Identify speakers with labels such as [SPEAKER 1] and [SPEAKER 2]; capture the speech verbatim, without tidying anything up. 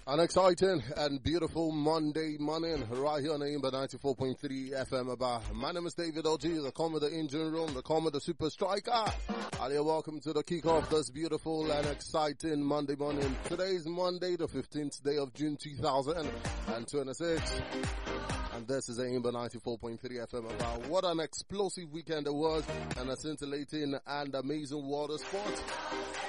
[SPEAKER 1] An exciting and beautiful Monday morning right here on Aimba ninety-four point three F M. About. My name is David O G, the Commodore Engine Room, the Commodore Super Striker. And you're welcome to the kickoff this beautiful and exciting Monday morning. Today is Monday, the fifteenth day of June two thousand twenty-six. And this is Aimba ninety-four point three F M. About what an explosive weekend it was and a scintillating and amazing water sport.